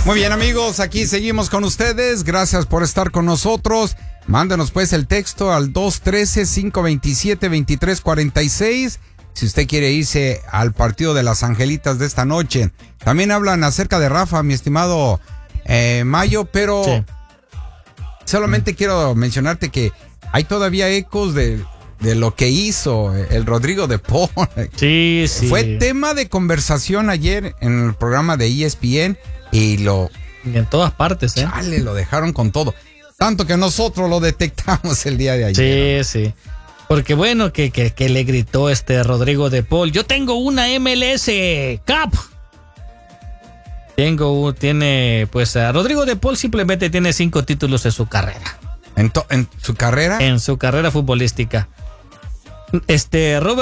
Muy bien, amigos, aquí seguimos con ustedes. Gracias por estar con nosotros. Mándenos pues el texto al 213-527-2346 si usted quiere irse al partido de las Angelitas de esta noche. También hablan acerca de Rafa, mi estimado Mayo, pero sí. Solamente quiero mencionarte que hay todavía ecos de lo que hizo el Rodrigo de Paul. Sí. Fue tema de conversación ayer en el programa de ESPN y en todas partes, Chale, lo dejaron con todo. Tanto que nosotros lo detectamos el día de ayer. Sí. Porque bueno, que le gritó Rodrigo de Paul. Yo tengo una MLS Cup. Rodrigo de Paul simplemente tiene 5 títulos en su carrera. ¿En su carrera? En su carrera futbolística. Robert